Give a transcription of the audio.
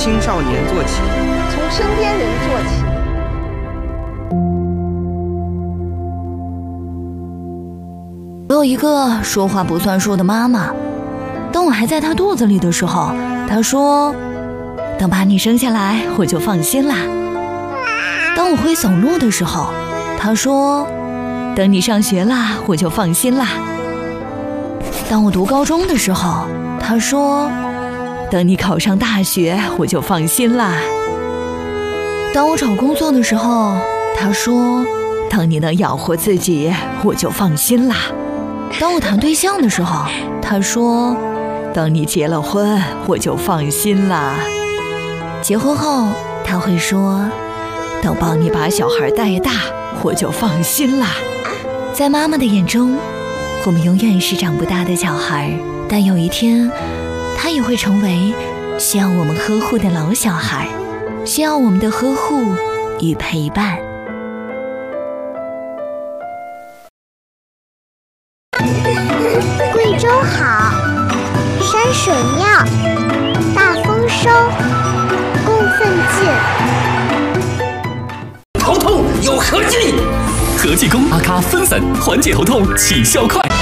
青少年做起， 从身边人做起。 我有一个说话不算数的妈妈，当我还在她肚子里的时候，她说：“等把你生下来，我就放心啦。”当我会走路的时候，她说：“等你上学啦，我就放心啦。”当我读高中的时候，她说：“等你考上大学，我就放心啦。”当我找工作的时候，她说：“等你能养活自己，我就放心啦。”当我谈对象的时候，她说：“等你结了婚，我就放心啦。”结婚后，她会说：“等帮你把小孩带大，我就放心啦。”在妈妈的眼中，我们永远是长不大的小孩，但有一天，她也会成为需要我们呵护的老小孩，需要我们的呵护与陪伴。 贵州好，山水妙，大丰收，供奉进。 头痛有合剂，合剂功阿卡分散，缓解头痛，起效快。